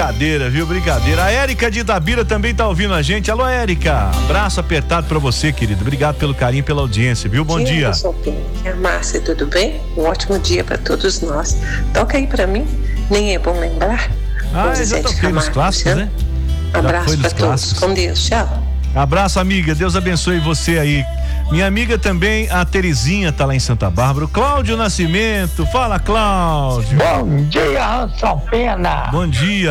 Brincadeira, viu? Brincadeira. A Érica de Itabira também tá ouvindo a gente. Alô, Érica. Abraço apertado pra você, querido. Obrigado pelo carinho, pela audiência, viu? Bom dia. Márcia, tudo bem? Um ótimo dia pra todos nós. Toca aí pra mim. Nem é bom lembrar. Já toquei nos clássicos, né? Abraço pra todos. Com Deus. Tchau. Abraço, amiga. Deus abençoe você aí. Minha amiga também, a Terezinha, tá lá em Santa Bárbara. O Cláudio Nascimento. Fala, Cláudio. Bom dia, Ransel Pena. Bom dia.